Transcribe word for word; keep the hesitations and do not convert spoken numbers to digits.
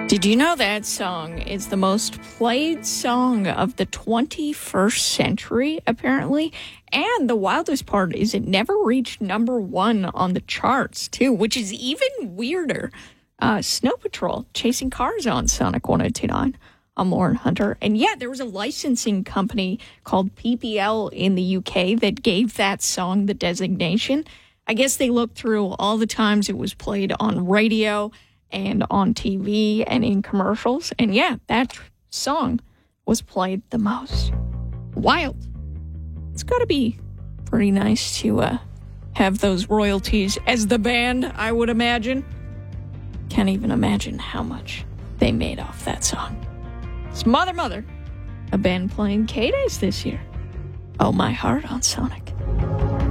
Did you know that song is the most played song of the twenty-first century, apparently? And the wildest part is it never reached number one on the charts, too, which is even weirder. Uh, Snow Patrol, Chasing Cars on Sonic one oh two point nine. I'm Lauren Hunter. And yeah, there was a licensing company called P P L in the U K that gave that song the designation. I guess they looked through all the times it was played on radio and on T V and in commercials. And yeah, that tr- song was played the most. Wild. It's got to be pretty nice to uh, have those royalties as the band, I would imagine. Can't even imagine how much they made off that song. It's Mother Mother, a band playing K-Days this year. Oh, my heart on Sonic.